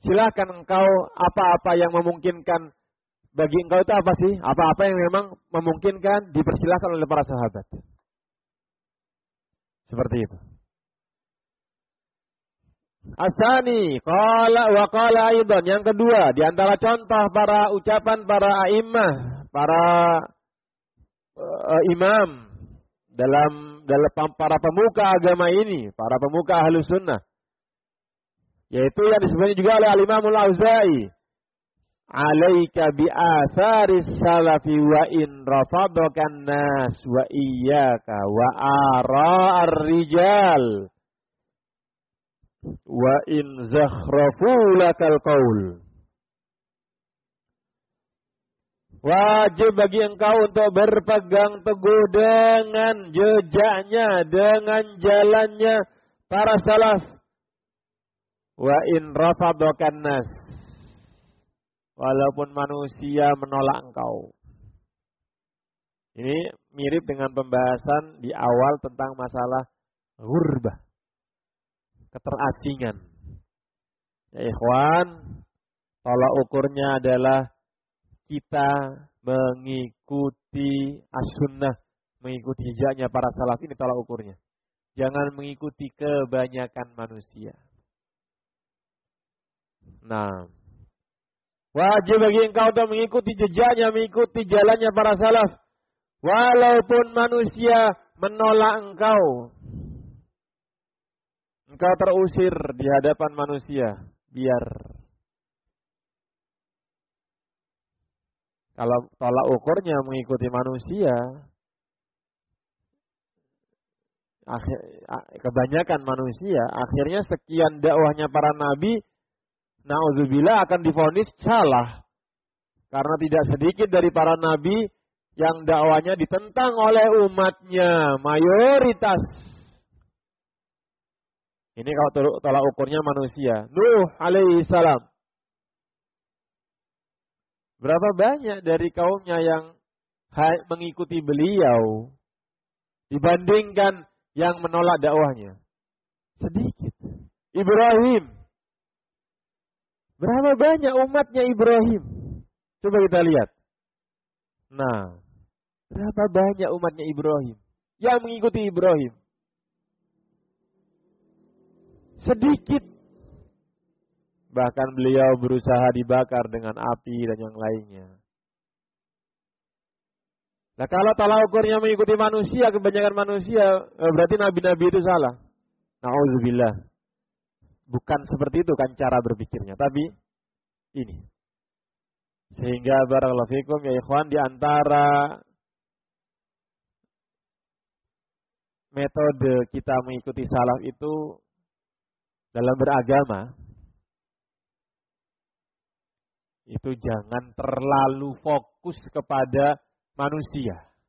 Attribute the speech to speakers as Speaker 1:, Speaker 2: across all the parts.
Speaker 1: Silahkan engkau apa-apa yang memungkinkan bagi engkau itu apa sih? Apa-apa yang memang memungkinkan dipersilahkan oleh para sahabat. Seperti itu. Asani, qala aidan. Yang kedua, di antara contoh para ucapan para a'immah, para imam dalam para pemuka agama ini, para pemuka Ahlus Sunnah, yaitu yang disebutnya juga oleh Al-Imam Al-Auza'i, alaika bi atharis salafi wa in rafadakan nas wa iyyaka wa ara ar-rijal wa in zakhrafu lakal qaul. Wajib bagi engkau untuk berpegang teguh dengan jejaknya, dengan jalannya para salaf. Wa in rafadakan nas, walaupun manusia menolak engkau. Ini mirip dengan pembahasan di awal tentang masalah ghurbah, keterasingan. Ya ikhwan, tolak ukurnya adalah kita mengikuti as-sunnah, mengikuti jejaknya para salaf. Ini tolak ukurnya. Jangan mengikuti kebanyakan manusia. Nah, wajib bagi engkau untuk mengikuti jejaknya, mengikuti jalannya para salaf. Walaupun manusia menolak engkau. Engkau terusir di hadapan manusia. Biar. Kalau tolak ukurnya mengikuti manusia, kebanyakan manusia, akhirnya sekian dakwahnya para nabi, na'udzubillah, akan divonis salah. Karena tidak sedikit dari para nabi yang dakwanya ditentang oleh umatnya, mayoritas. Ini kalau tolak ukurnya manusia. Nuh alaihi salam. Berapa banyak dari kaumnya yang mengikuti beliau dibandingkan yang menolak dakwahnya? Sedikit. Ibrahim. Berapa banyak umatnya Ibrahim? Coba kita lihat. Nah, berapa banyak umatnya Ibrahim yang mengikuti Ibrahim? Sedikit. Bahkan beliau berusaha dibakar dengan api dan yang lainnya. Nah, kalau tolak ukurnya mengikuti manusia, kebanyakan manusia, berarti nabi-nabi itu salah. Na'udzubillah. Bukan seperti itu kan cara berpikirnya, tapi ini. Sehingga barakallahu fikum ya ikhwan, di antara metode kita mengikuti salaf itu dalam beragama, itu jangan terlalu fokus kepada manusia.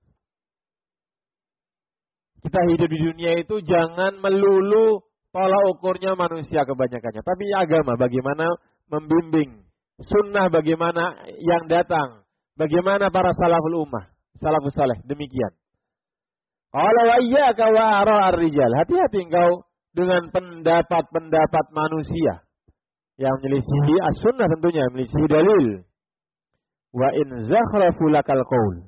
Speaker 1: Kita hidup di dunia itu jangan melulu tolak ukurnya manusia kebanyakannya. Tapi agama bagaimana membimbing, sunnah bagaimana yang datang, bagaimana para salaful ummah, salafus saleh, demikian. Qala wa iyyaka wa ara ar-rijal. Hati-hati engkau dengan pendapat-pendapat manusia yang menyelisihi as-sunnah, tentunya menyelisihi dalil. Wa in zakhrafu lakal qaul.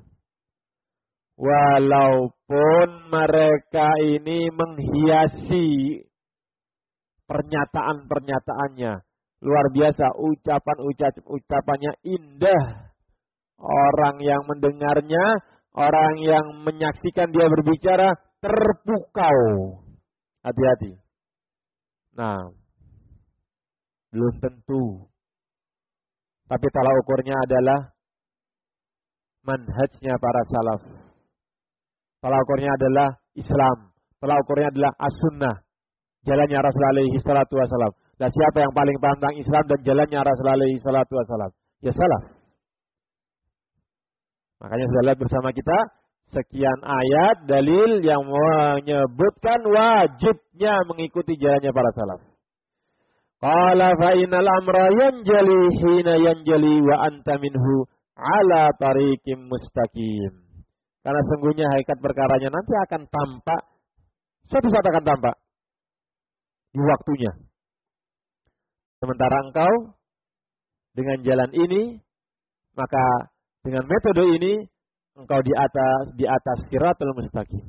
Speaker 1: Walaupun mereka ini menghiasi pernyataan-pernyataannya luar biasa, ucapannya indah. Orang yang mendengarnya, orang yang menyaksikan dia berbicara terpukau. Hati-hati. Nah, belum tentu. Tapi tolak ukurnya adalah manhajnya para salaf. Tolak ukurnya adalah Islam. Tolak ukurnya adalah as-sunnah. Jalannya Rasulullah alaihi salatu wassalam. Dan siapa yang paling paham tentang Islam dan jalannya Rasulullah alaihi salatu wassalam? Ya salaf. Makanya sudah lihat bersama kita sekian ayat dalil yang menyebutkan wajibnya mengikuti jalannya para salaf. Qala fa innal amra yanjali hina yanjali wa anta minhu ala tariqim mustaqim. Karena sungguhnya hakikat perkaranya nanti akan tampak, suatu saat akan tampak di waktunya. Sementara engkau dengan jalan ini, maka dengan metode ini engkau di atas siratul mustaqim.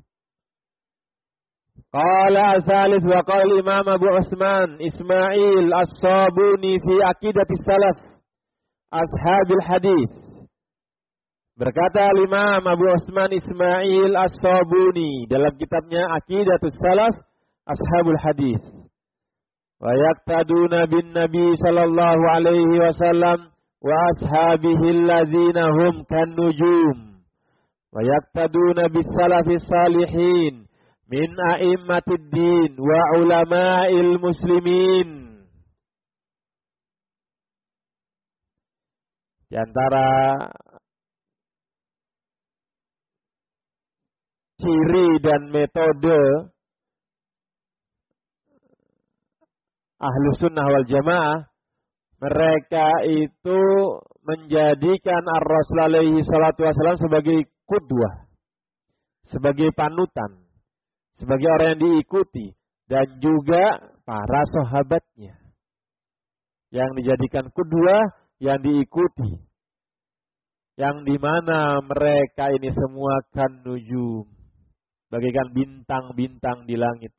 Speaker 1: Qala Salis wa qala Imam Abu Utsman Ismail As-Sabuni fi Aqidatis Salaf Ashabil Hadis. Berkata Imam Abu Utsman Ismail As-Sabuni dalam kitabnya Aqidatus Salaf Ashabul Hadis. Wa yaqtaduna bin Nabi sallallahu alaihi wasallam wa ashabihi allazina hum kan nujum. Wa yaqtaduna bis salafis salihin min a'immatid din wa ulama'il muslimin. Di antara ciri dan metode Ahlus Sunnah wal Jamaah, mereka itu menjadikan Ar-Rasul alaihi salatu wasallam sebagai qudwah, sebagai panutan, sebagai orang yang diikuti, dan juga para sahabatnya yang dijadikan qudwah, yang diikuti, yang dimana mereka ini semua kan nujum, bagaikan bintang-bintang di langit.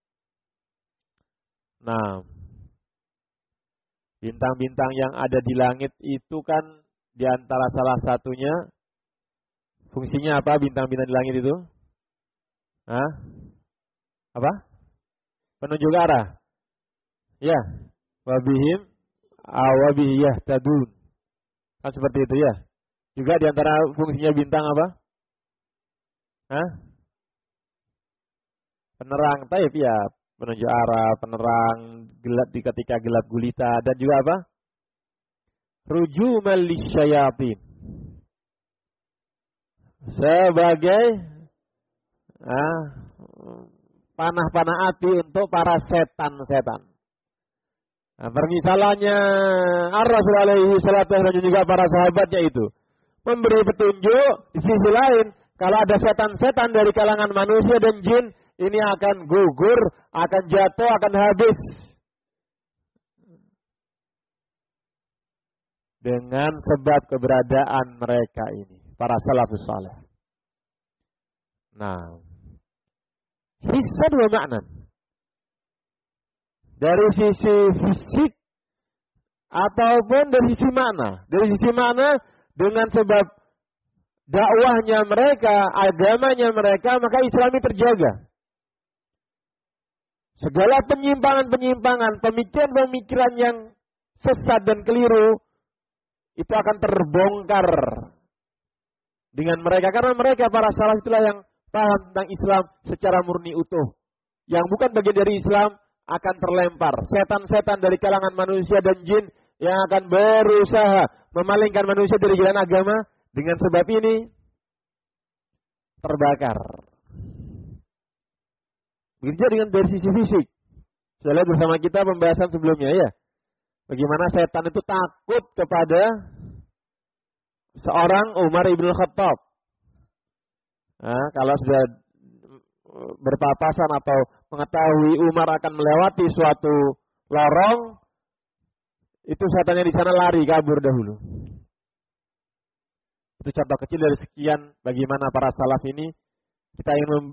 Speaker 1: Nah, bintang-bintang yang ada di langit itu kan diantara salah satunya fungsinya apa? Bintang-bintang di langit itu? Hah? Apa? Penunjuk arah. Ya, wabihim awabihi yahtadun. Kan seperti itu ya. Juga diantara fungsinya bintang apa? Hah? Penerang taib ya. Penunjuk arah, penerang gelap di ketika gelap gulita, dan juga apa? Rujuman lisyayatin. Sebagai panah-panah api untuk para setan-setan. Nah, permisalannya Ar-Rasul alaihi salatu wasallam juga para sahabatnya itu memberi petunjuk. Di sisi lain, kalau ada setan-setan dari kalangan manusia dan jin, ini akan gugur, akan jatuh, akan habis. Dengan sebab keberadaan mereka ini, para salafus saleh. Nah, hissan wa ma'nan. Dari sisi fisik ataupun dari sisi makna. Dari sisi makna, dengan sebab dakwahnya mereka, agamanya mereka, maka Islam ini terjaga. Segala penyimpangan-penyimpangan, pemikiran-pemikiran yang sesat dan keliru, itu akan terbongkar dengan mereka. Karena mereka, para salaf itulah yang paham tentang Islam secara murni utuh. Yang bukan bagian dari Islam akan terlempar. Setan-setan dari kalangan manusia dan jin yang akan berusaha memalingkan manusia dari jalan agama, dengan sebab ini terbakar. Begitu dengan dari sisi fisik. Saya lihat bersama kita pembahasan sebelumnya ya. Bagaimana setan itu takut kepada seorang Umar ibn Khattab. Nah, kalau sudah berpapasan atau mengetahui Umar akan melewati suatu lorong, itu setannya di sana lari kabur dahulu. Itu contoh kecil dari sekian bagaimana para salaf ini kita ingin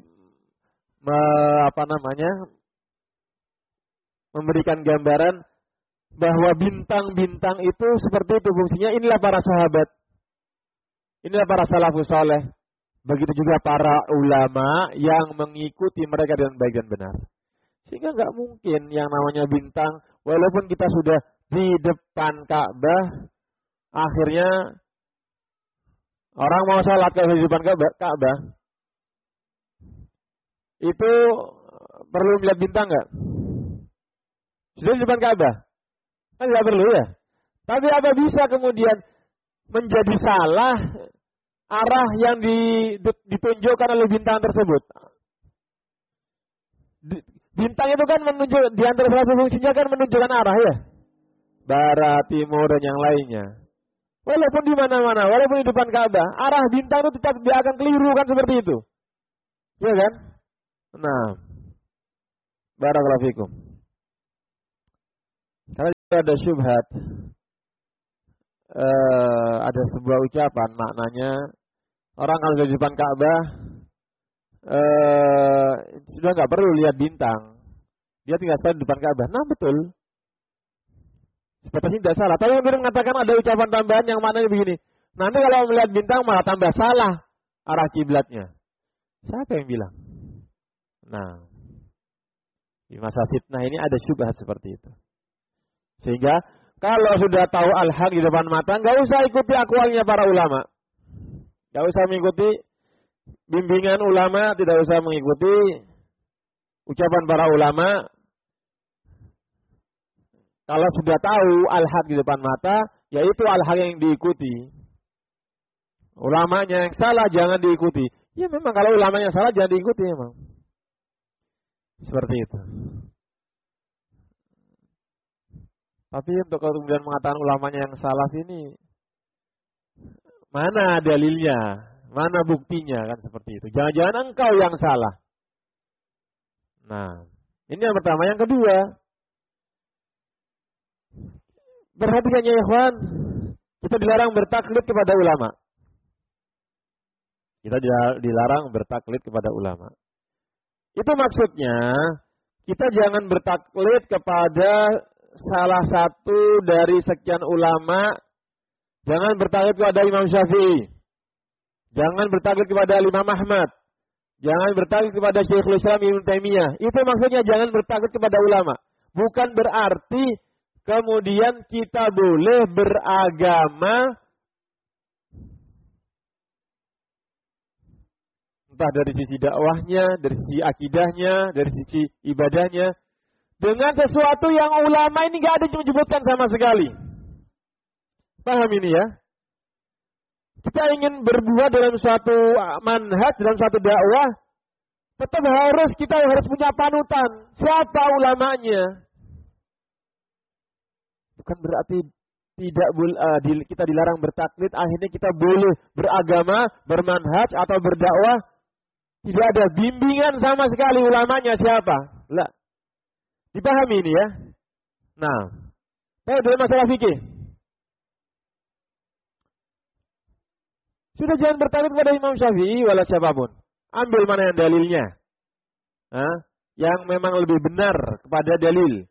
Speaker 1: memberikan gambaran bahwa bintang-bintang itu seperti itu fungsinya. Inilah para sahabat, inilah para salafus saleh. Begitu juga para ulama yang mengikuti mereka dengan baik dan benar. Sehingga nggak mungkin yang namanya bintang, walaupun kita sudah di depan Ka'bah, akhirnya orang mau sholat di depan Ka'bah, itu perlu melihat bintang nggak? Sudah di depan Ka'bah, kan nggak perlu ya. Tapi apa bisa kemudian menjadi salah arah yang ditunjukkan oleh bintang tersebut? Bintang itu kan menunjuk, di antara salah satu fungsinya kan menunjukkan arah ya, barat, timur dan yang lainnya. Walaupun di mana-mana, walaupun di depan Ka'bah, arah bintang itu tetap dia akan keliru kan seperti itu, ya kan? Nah, barakallahu fikum. Karena ada syubhat ada sebuah ucapan maknanya orang kalau di depan Ka'bah sudah nggak perlu lihat bintang, dia tinggal sholat di depan Ka'bah. Nah betul, sepertinya tidak salah. Tapi kemudian mengatakan ada ucapan tambahan yang maknanya begini, nanti kalau melihat bintang malah tambah salah arah kiblatnya. Siapa yang bilang? Nah, di masa fitnah ini ada syubhat seperti itu. Sehingga kalau sudah tahu al-haq di depan mata, nggak usah ikuti akwalnya para ulama. Nggak usah mengikuti bimbingan ulama, tidak usah mengikuti ucapan para ulama. Kalau sudah tahu al-haq di depan mata, yaitu al-haq yang diikuti. Ulamanya yang salah jangan diikuti. Ya memang kalau ulamanya salah jangan diikuti memang. Seperti itu. Tapi untuk kemudian mengatakan ulamanya yang salah ini, mana dalilnya? Mana buktinya kan seperti itu. Jangan-jangan engkau yang salah. Nah, ini yang pertama. Yang kedua, perhatikan ya ikhwan, kita dilarang bertaklid kepada ulama. Kita dilarang bertaklid kepada ulama. Itu maksudnya, kita jangan bertaklid kepada salah satu dari sekian ulama. Jangan bertaklid kepada Imam Syafi'i. Jangan bertaklid kepada Imam Ahmad. Jangan bertaklid kepada Syekhul Islam Ibnu Taimiyah. Itu maksudnya jangan bertaklid kepada ulama. Bukan berarti kemudian kita boleh beragama entah dari sisi dakwahnya, dari sisi akidahnya, dari sisi ibadahnya, dengan sesuatu yang ulama ini nggak ada menyebutkan sama sekali. Paham ini ya? Kita ingin berbuat dalam suatu manhaj, dalam suatu dakwah, tetap kita harus punya panutan. Siapa ulamanya? Bukan berarti kita dilarang bertaklid, akhirnya kita boleh beragama, bermanhaj atau berdakwah. Tidak ada bimbingan sama sekali ulamanya siapa. Lah. Dipahami ini ya. Nah, saya dalam masalah fikih. Sudah jangan bertaklid kepada Imam Syafi'i wala siapapun. Ambil mana yang dalilnya. Yang memang lebih benar kepada dalil.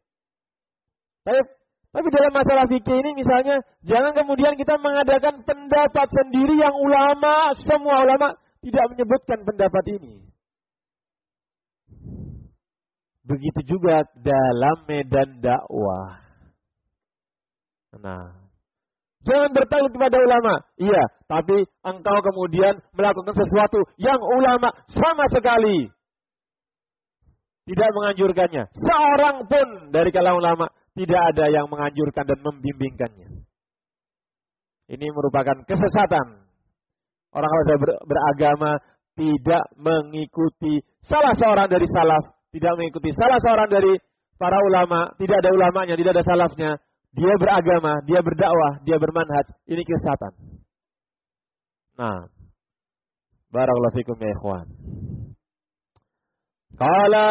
Speaker 1: Tapi dalam masalah fikih ini misalnya, jangan kemudian kita mengadakan pendapat sendiri yang semua ulama tidak menyebutkan pendapat ini. Begitu juga dalam medan dakwah. Nah, jangan bertaklid kepada ulama. Iya, tapi engkau kemudian melakukan sesuatu yang ulama sama sekali tidak menganjurkannya. Seorang pun dari kalangan ulama tidak ada yang menganjurkan dan membimbingkannya. Ini merupakan kesesatan. Orang kalau beragama tidak mengikuti salah seorang dari salaf, tidak mengikuti salah seorang dari para ulama, tidak ada ulamanya, tidak ada salafnya. Dia beragama, dia berdakwah, dia bermanhaj. Ini kesesatan. Nah, barakallahu fikum ya ikhwan. Qala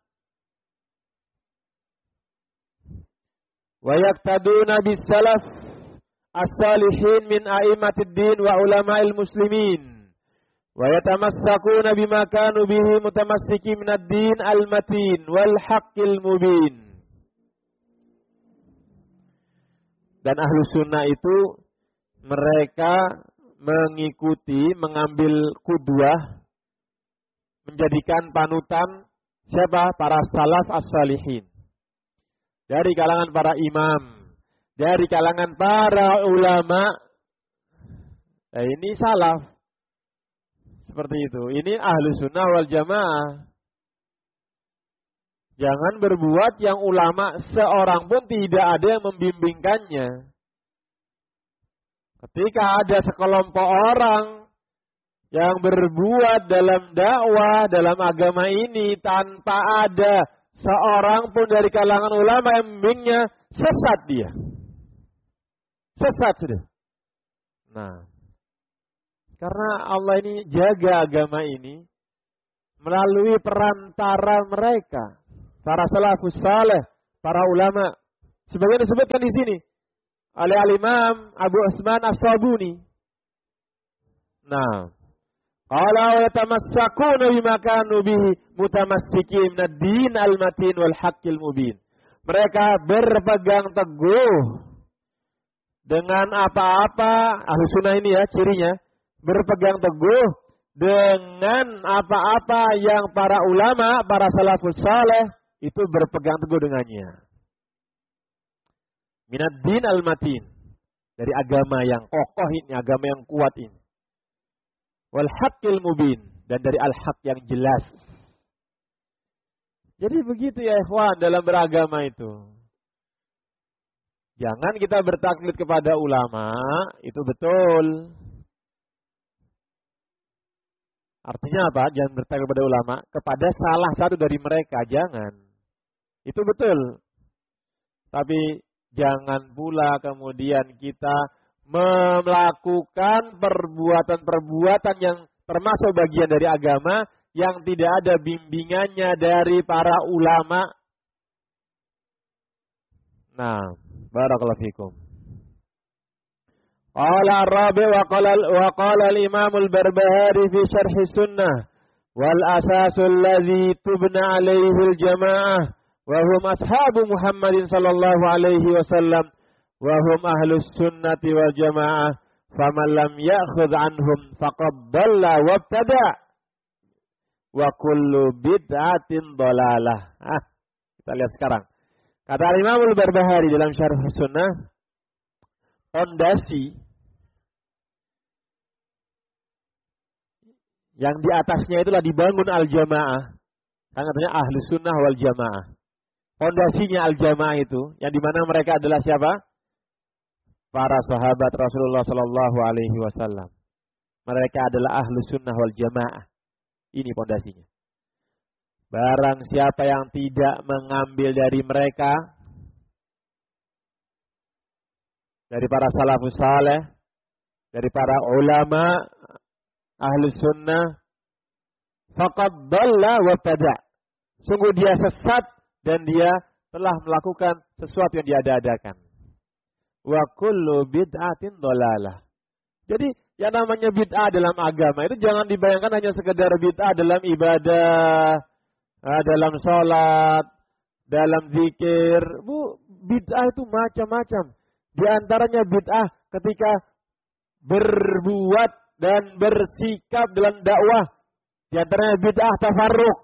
Speaker 1: wa yaqtaduna bis salaf as-salihin min a'immatid din wa ulama'il muslimin wa yatamassakuna bima kanu bihi mutamassikin minad din al-matin wal haqqil mubin. Dan ahlu sunnah itu mereka mengikuti, mengambil qudwah, menjadikan panutan siapa? Para salaf as-salihin. Dari kalangan para imam, dari kalangan para ulama. Nah, ini salaf. Seperti itu. Ini ahlu sunnah wal jamaah. Jangan berbuat yang ulama seorang pun tidak ada yang membimbingkannya. Ketika ada sekelompok orang yang berbuat dalam dakwah, dalam agama ini tanpa ada seorang pun dari kalangan ulama yang membimbingnya, sesat dia. Sesat sudah. Nah, karena Allah ini jaga agama ini melalui perantara mereka. Para salafus saleh, para ulama. Sebagian disebutkan di sini. oleh Al-Imam Abu Utsman As-Sabuni. Nah, qala wa yatamassakuna bima kanu bihi mutamassikin ad-din al-matin wal haqqil mubin. Mereka berpegang teguh dengan apa-apa, ahlu sunnah ini ya cirinya, berpegang teguh dengan apa-apa yang para ulama, para salafus saleh itu berpegang teguh dengannya. Minad din al-matin, dari agama yang kokoh ini, agama yang kuat ini. Wal haqqil mubin, dan dari al-haq yang jelas. Jadi begitu ya ikhwan dalam beragama itu. Jangan kita bertaklid kepada ulama, itu betul. Artinya apa? Jangan bertaklid kepada ulama, kepada salah satu dari mereka, jangan. Itu betul. Tapi jangan pula kemudian kita melakukan perbuatan-perbuatan yang termasuk bagian dari agama yang tidak ada bimbingannya dari para ulama. Nah, barakallahu fikum. Qala ar-rabi wa qala al-Imam al-Barbahari fi syarh sunnah wal asasul ladzi tubna alaihi al-jamaah wa hum ashabu Muhammadin sallallahu alaihi wasallam wa hum ahlus sunnati wal jamaah faman lam ya'khudh anhum faqad dhalla wa ibtada' wa kullu bid'atin dhalalah. Kita lihat sekarang. Kata Imam Al-Barbahari dalam Syarh Sunnah, fondasi yang di atasnya itulah dibangun al-jamaah. Kan katanya ahlu sunnah wal jamaah. Fondasinya al-jamaah itu, yang dimana mereka adalah siapa? Para sahabat Rasulullah Sallallahu Alaihi Wasallam. Mereka adalah ahlu sunnah wal jamaah. Ini fondasinya. Barang siapa yang tidak mengambil dari mereka, dari para salafus saleh, dari para ulama, ahlu sunnah, faqad dhalla wa tada'. Sungguh dia sesat dan dia telah melakukan sesuatu yang diada-adakan. Wa kullu bid'atin dhalalah. Jadi yang namanya bid'ah dalam agama itu jangan dibayangkan hanya sekedar bid'ah dalam ibadah, dalam sholat, dalam zikir. Bid'ah itu macam-macam. Di antaranya bid'ah ketika berbuat dan bersikap dalam dakwah. Di antaranya bid'ah tafarruq.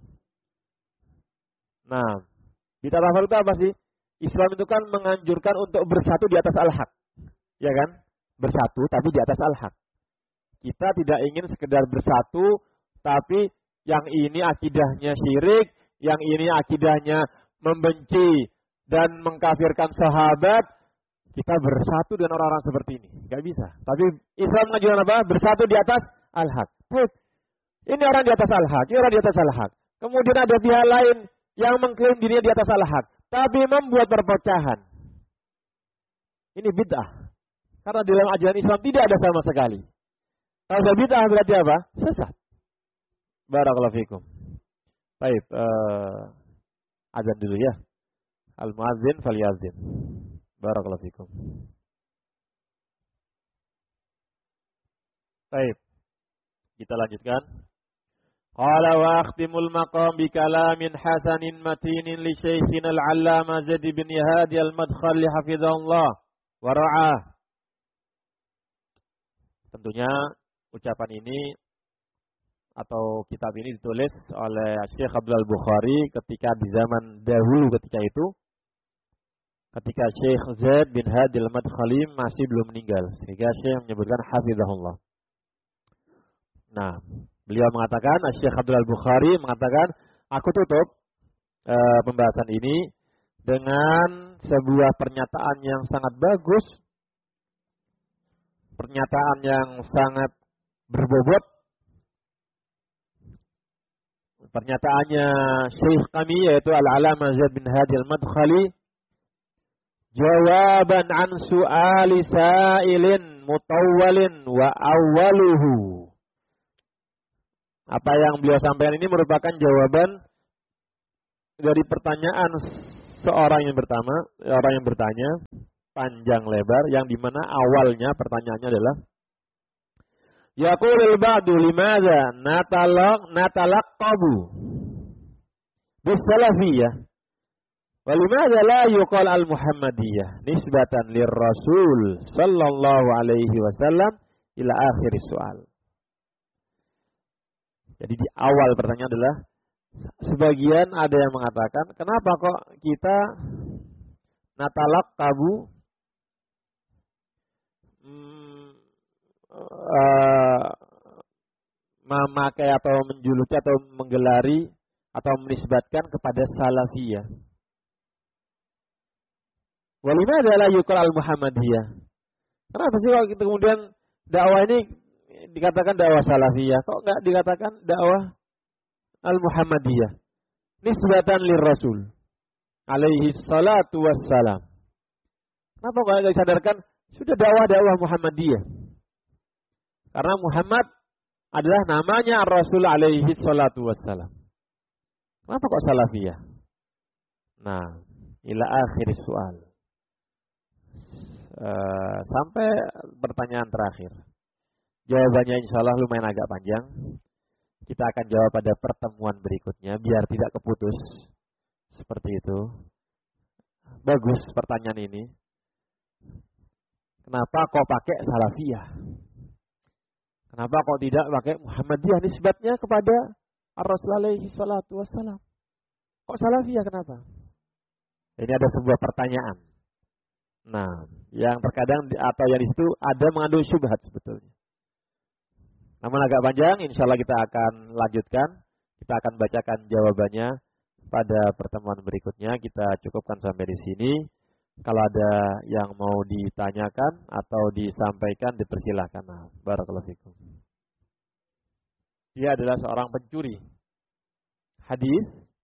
Speaker 1: Nah, bid'ah tafarruq itu apa sih? Islam itu kan menganjurkan untuk bersatu di atas al-haq. Ya kan? Bersatu tapi di atas al-haq. Kita tidak ingin sekedar bersatu, tapi yang ini akidahnya syirik, yang ini akidahnya membenci dan mengkafirkan sahabat. Kita bersatu dengan orang-orang seperti ini. Gak bisa. Tapi Islam mengajarkan apa? Bersatu di atas al-haq. Ini orang di atas al-haq, ini orang di atas al-haq. Kemudian ada pihak lain yang mengklaim dirinya di atas al-haq, tapi membuat perpecahan. Ini bid'ah. Karena dalam ajaran Islam tidak ada sama sekali. Kalau bid'ah berarti apa? Sesat. Barakallahu fikum. Baik, azan dulu ya. Al-muazzin falyazin. Barakallahu fikum. Baik. Kita lanjutkan. Qala wa akhtimul maqam bi kalamin hasanin matinin li syaikhina al-'allama Zaid bin Hadi al-Madkhali hafizahullah wa ra'ah. Tentunya ucapan ini atau kitab ini ditulis oleh Syekh Abdul Bukhari ketika di zaman dahulu ketika Syekh Zaid bin Hadi al-Madkhali masih belum meninggal, sehingga Syekh menyebutkan hafizahullah. Nah, beliau mengatakan, Syekh Abdul Bukhari mengatakan, aku tutup pembahasan ini dengan sebuah pernyataan yang sangat bagus, pernyataan yang sangat berbobot. Pernyataannya Syekh kami yaitu Al-'Allamah Zaid bin Hadi al-Madkhali, jawaban an su'ali sa'ilin mutawwalin wa awwaluhu. Apa yang beliau sampaikan ini merupakan jawaban dari pertanyaan orang yang bertanya. panjang lebar yang dimana awalnya pertanyaannya adalah yaqulul ba'du limadza natalaqqabu bis-salafiyyah wa limadza la yuqal al-muhammadiyah nisbatan lir-rasul sallallahu alaihi wasallam ila akhir soal. Jadi di awal pertanyaan adalah sebagian ada yang mengatakan kenapa kok kita natalaqqabu memakai atau menjuluki atau menggelari atau menisbatkan kepada salafiyah. Walima adalah yuqal al-muhammadiyah. Kenapa sih kalau kita kemudian dakwah ini dikatakan dakwah salafiyah, kok enggak dikatakan dakwah al-muhammadiyah? Nisbatan lir-rasul alaihi salatu wassalam. Kenapa kok enggak disadarkan sudah dakwah Muhammadiyah? Karena Muhammad adalah namanya Ar-Rasul alaihi salatu wassalam. Kenapa kok salafiyah? Nah, ila akhir soal. Sampai pertanyaan terakhir. Jawabannya insya Allah lumayan agak panjang. Kita akan jawab pada pertemuan berikutnya biar tidak keputus. Seperti itu. Bagus pertanyaan ini. Kenapa kok pakai salafiyah? Kenapa kok tidak pakai Muhammadiyah nisbatnya kepada Ar-Rasul alaihi salatu wassalam? Kok salafiyah kenapa? Ini ada sebuah pertanyaan. Nah, yang terkadang atau yang di situ ada mengandung syubhat sebetulnya. Namun agak panjang, insya Allah kita akan lanjutkan. Kita akan bacakan jawabannya pada pertemuan berikutnya. Kita cukupkan sampai di sini. Kalau ada yang mau ditanyakan atau disampaikan, dipersilahkan. Nah, barakallahu fikum. Dia adalah seorang pencuri hadis.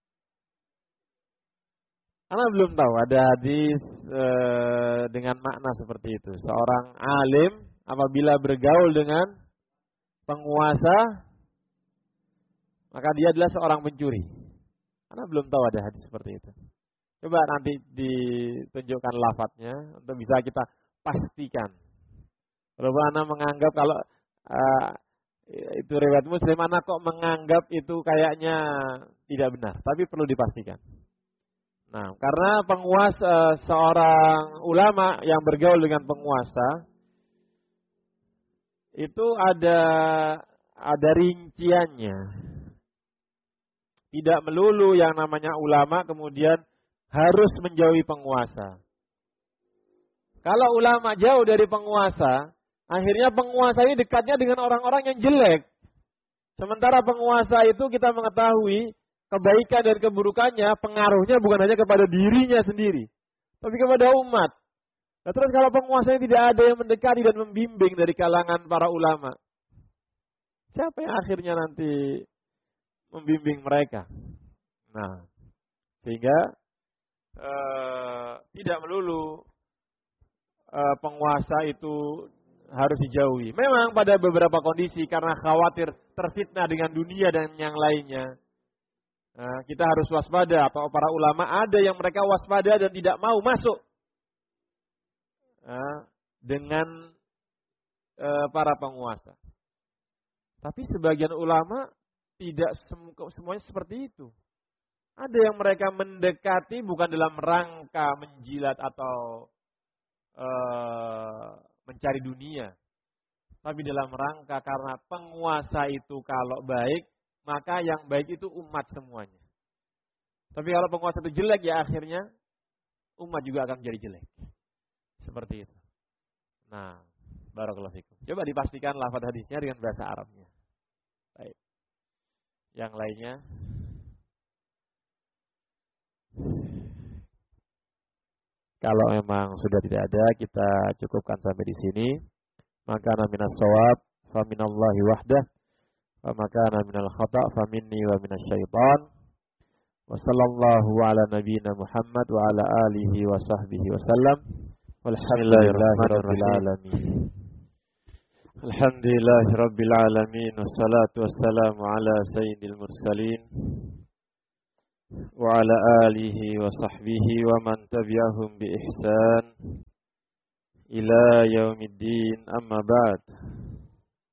Speaker 1: Karena belum tahu ada hadis dengan makna seperti itu. Seorang alim apabila bergaul dengan penguasa, maka dia adalah seorang pencuri. Karena belum tahu ada hadis seperti itu. Coba nanti ditunjukkan lafadznya untuk bisa kita pastikan. Kalau Anda menganggap kalau itu riwayat Muslim, Anda kok menganggap itu kayaknya tidak benar, tapi perlu dipastikan. Nah, karena penguasa, seorang ulama yang bergaul dengan penguasa itu ada rinciannya. Tidak melulu yang namanya ulama kemudian harus menjauhi penguasa. Kalau ulama jauh dari penguasa, akhirnya penguasa ini dekatnya dengan orang-orang yang jelek. Sementara penguasa itu kita mengetahui kebaikan dan keburukannya, pengaruhnya bukan hanya kepada dirinya sendiri, tapi kepada umat. Nah, terus kalau penguasa ini tidak ada yang mendekati dan membimbing dari kalangan para ulama, siapa yang akhirnya nanti membimbing mereka? Nah, sehingga tidak melulu penguasa itu harus dijauhi. Memang pada beberapa kondisi karena khawatir terfitnah dengan dunia dan yang lainnya, kita harus waspada, atau para ulama ada yang mereka waspada dan tidak mau masuk dengan para penguasa. Tapi sebagian ulama tidak semuanya seperti itu. Ada yang mereka mendekati bukan dalam rangka menjilat atau mencari dunia, tapi dalam rangka karena penguasa itu kalau baik, maka yang baik itu umat semuanya. Tapi kalau penguasa itu jelek, ya akhirnya umat juga akan menjadi jelek. Seperti itu. Nah, barakallahu fikum. Coba dipastikan lafaz hadisnya dengan bahasa Arabnya. Baik. Yang lainnya. Kalau memang sudah tidak ada, kita cukupkan sampai di sini. Maka minas shawab fa minallahi wahdah, wa maka minal khata' fa minni wa minasy syaitan. Wa sallallahu ala nabiyyina Muhammad wa ala alihi wa sahbihi wasallam. Walhamdulillahirabbil alamin. Alhamdulillahirabbil alamin, wassalatu wassalamu ala sayyidil mursalin wa ala alihi wa sahbihi wa man tabi'ahum bi ihsan إلى يوم الدين أما بعد